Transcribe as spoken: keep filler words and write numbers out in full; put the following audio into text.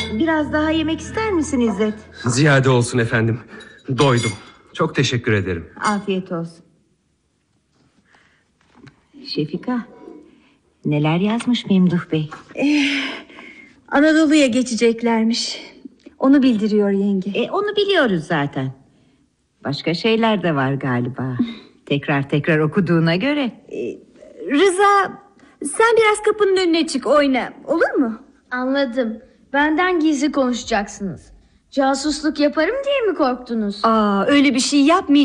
Biraz daha yemek ister misin İzzet? Ziyade olsun efendim. Doydum. Çok teşekkür ederim. Afiyet olsun. Şefika, neler yazmış Memduh Bey? Ee, Anadolu'ya geçeceklermiş. Onu bildiriyor yenge. E, onu biliyoruz zaten. Başka şeyler de var galiba. Tekrar tekrar okuduğuna göre. Ee, Rıza, sen biraz kapının önüne çık, oyna. Olur mu? Anladım. Benden gizli konuşacaksınız. Casusluk yaparım diye mi korktunuz? Aa, öyle bir şey yapmayacağım.